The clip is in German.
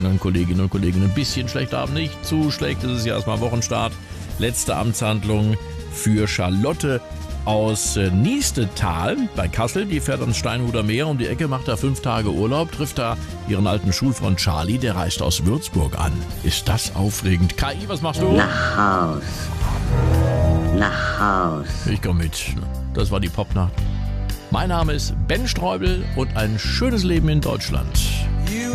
Kolleginnen und Kollegen, ein bisschen schlecht, aber nicht zu schlecht. Es ist ja erstmal Wochenstart. Letzte Amtshandlung für Charlotte aus Niestetal bei Kassel. Die fährt ans Steinhuder Meer um die Ecke, macht da 5 Tage Urlaub, trifft da ihren alten Schulfreund Charlie, der reist aus Würzburg an. Ist das aufregend? KI, was machst du? Nach Haus. Nach Haus. Ich komm mit. Das war die Popnacht. Mein Name ist Ben Streubel und ein schönes Leben in Deutschland.